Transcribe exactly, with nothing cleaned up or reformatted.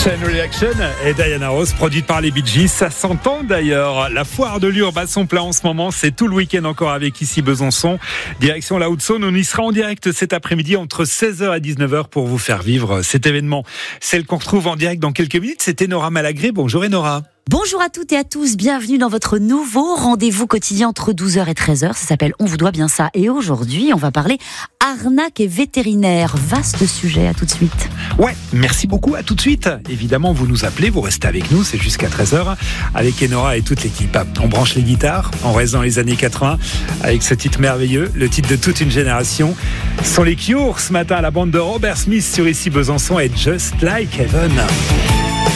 Chain Reaction et Diana Ross, produite par les Bee Gees. Ça s'entend d'ailleurs. La foire de Lure bat son plein en ce moment. C'est tout le week-end encore avec ici Besançon. Direction la Haute-Saône. On y sera en direct cet après-midi entre seize heures et dix-neuf heures pour vous faire vivre cet événement. Celle qu'on retrouve en direct dans quelques minutes, c'était Nora Malagré. Bonjour Enora. Bonjour à toutes et à tous, bienvenue dans votre nouveau rendez-vous quotidien entre douze heures et treize heures. Ça s'appelle On vous doit bien ça. Et aujourd'hui, on va parler arnaque et vétérinaire. Vaste sujet, à tout de suite. Ouais, merci beaucoup, à tout de suite. Évidemment, vous nous appelez, vous restez avec nous, c'est jusqu'à treize heures avec Enora et toute l'équipe. On branche les guitares, on reste dans les années quatre-vingts avec ce titre merveilleux, le titre de toute une génération. Ce sont les Cure ce matin, la bande de Robert Smith sur ici Besançon et Just Like Heaven.